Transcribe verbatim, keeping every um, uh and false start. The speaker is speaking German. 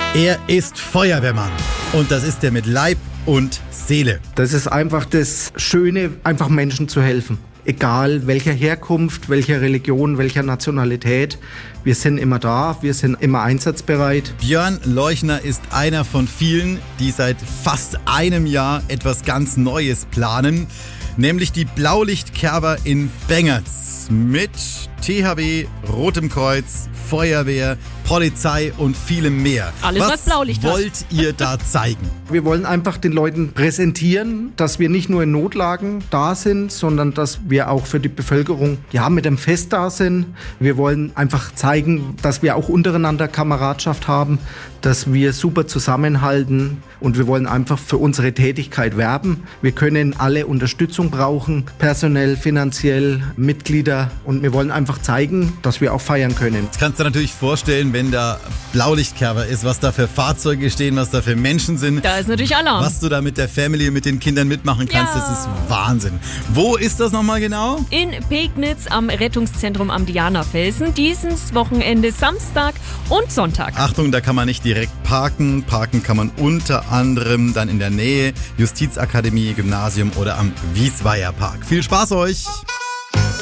Er ist Feuerwehrmann und das ist er mit Leib und Seele. Das ist einfach das Schöne, einfach Menschen zu helfen. Egal welcher Herkunft, welcher Religion, welcher Nationalität. Wir sind immer da, wir sind immer einsatzbereit. Björn Leuchner ist einer von vielen, die seit fast einem Jahr etwas ganz Neues planen, nämlich die Blaulichtkerber in Bengerz mit T H W, Rotem Kreuz, Feuerwehr, Polizei und vielem mehr. Alles, was Blaulicht hat. wollt ihr da zeigen? Wir wollen einfach den Leuten präsentieren, dass wir nicht nur in Notlagen da sind, sondern dass wir auch für die Bevölkerung ja, mit dem Fest da sind. Wir wollen einfach zeigen, dass wir auch untereinander Kameradschaft haben, dass wir super zusammenhalten und wir wollen einfach für unsere Tätigkeit werben. Wir können alle Unterstützung brauchen, personell, finanziell, Mitglieder, und wir wollen einfach zeigen, dass wir auch feiern können. Jetzt kannst du dir natürlich vorstellen, wenn da Blaulichtkerber ist, was da für Fahrzeuge stehen, was da für Menschen sind. Da ist natürlich Alarm. Was du da mit der Family, mit den Kindern mitmachen kannst, Ja. das ist Wahnsinn. Wo ist das nochmal genau? In Pegnitz am Rettungszentrum am Dianafelsen. Dieses Wochenende Samstag und Sonntag. Achtung, da kann man nicht direkt parken. Parken kann man unter anderem dann in der Nähe, Justizakademie, Gymnasium oder am Wiesweier Park. Viel Spaß euch!